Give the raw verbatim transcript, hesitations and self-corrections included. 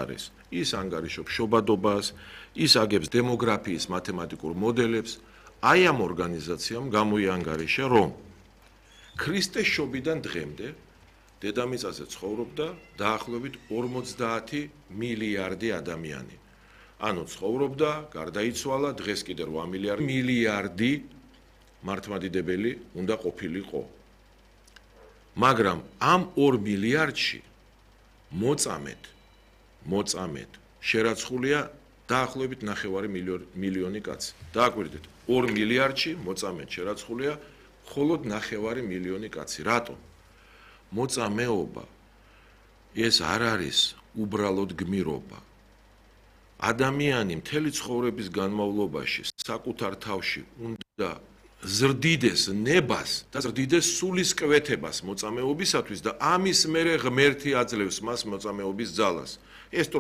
არის. Ის ანგარიშობს შობადობას, ის აგებს დემოგრაფიის მათემატიკურ მოდელებს. Აი ამ ორგანიზაციამ გამოიანგარიშა, რომ ქრისტეს შობიდან დღემდე დედამიწაზე ცხოვრობდა დაახლოებით ორმოცდაათი მილიარდი ადამიანი. Ანუ ცხოვრობდა, გარდაიცვალა, დღეს კიდე რვა მილიარდი მილიარდი მართლმადიდებელი უნდა ყოფილიყო. მაგრამ ამ ორ მილიარდში მოწამედ, მოწამედ შერაცხულია დაახლოებით ნახევარი მილიონი კაცი. დააკვირდით, ორ მილიარდში მოწამედ შერაცხულია მხოლოდ ნახევარი მილიონი კაცი. რატო? მოწამეობა ეს არ არის უბრალოდ გმირობა. ადამიანი მთელი ცხოვრების განმავლობაში საკუთარ თავში უნდა ზრდიდეს ნებას და ზრდიდეს სულისკვეთებას მოწამეობისათვის და ამის მერე ღმერთი აძლევს მას მოწამეობის ძალას. ეს